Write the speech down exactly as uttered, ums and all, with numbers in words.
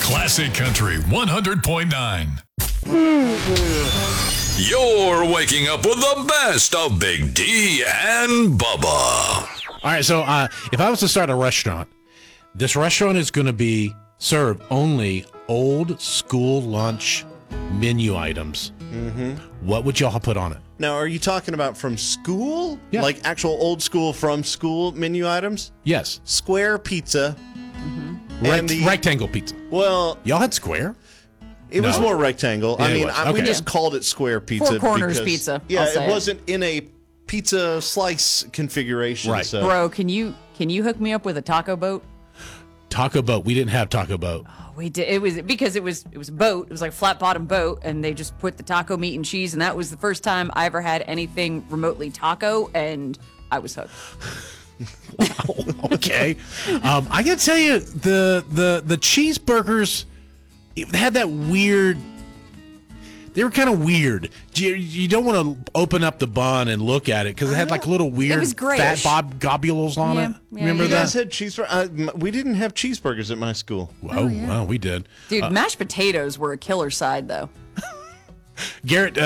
Classic Country one hundred point nine. You're waking up with the best of Big D and Bubba. All right, so uh, if I was to start a restaurant, this restaurant is going to be serve only old school lunch menu items. Mm-hmm. What would y'all put on it? Now, are you talking about from school? Yeah. Like actual old school from school menu items? Yes. Square pizza. Mm-hmm. Rect- the, rectangle pizza. Well, y'all had square? it No. was more rectangle. Yeah, I it mean, was. I, we Okay. just called it square pizza. Four corners because, pizza, Yeah, I'll it say it. wasn't in a pizza slice configuration. Right. So. Bro, can you can you hook me up with a taco boat? Taco boat. We didn't have taco boat. Oh, we did. It was because it was it was a boat. It was like a flat bottom boat, and they just put the taco meat and cheese, and that was the first time I ever had anything remotely taco, and I was hooked. Okay. um, I got to tell you, the, the, the cheeseburgers it had that weird... They were kind of weird. You, you don't want to open up the bun and look at it because it had like little weird was grayish. fat bob globules on Yeah, it. yeah, Remember You that? guys had cheeseburgers? Uh, m- we didn't have cheeseburgers at my school. Oh, wow, we did. Dude, mashed potatoes were a killer side, though. Garrett,